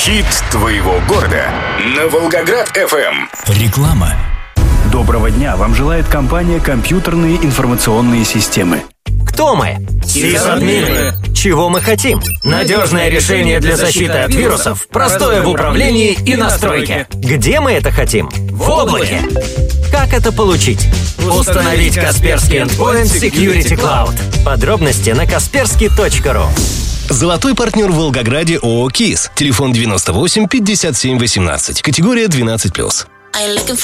Хит твоего города на Волгоград-ФМ. Реклама. Доброго дня! Вам желает компания «Компьютерные информационные системы». Кто мы? Сисадмины. Чего мы хотим? Надежное решение для защиты от вирусов, простое в управлении и настройке. Где мы это хотим? В облаке. Как это получить? Установить Kaspersky Endpoint Security Cloud. Подробности на kaspersky.ru. Золотой партнер в Волгограде ООО «КИС». Телефон 98 57 18. Категория 12+.